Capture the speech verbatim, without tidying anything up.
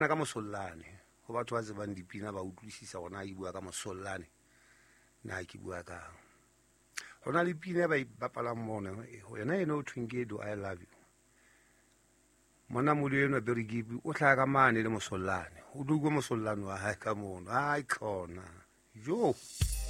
ka Mosollane go batho ba tsebang dipina ba utlwisisa gona e bua ka Mosollane na ke bua ka go na le pina ba ipapalang mona yona eno o thweng ke Do I Love You mona mo le eno Berigipi o tlhaga ka mane le Mosollane o dugo Mosollane wa hae ka mono ai khona jo